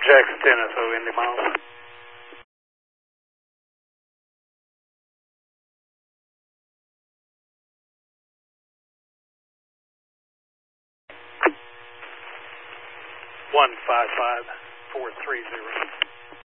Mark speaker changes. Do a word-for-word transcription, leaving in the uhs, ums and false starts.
Speaker 1: Jackson ten S O, Indy miles. One five five four three zero.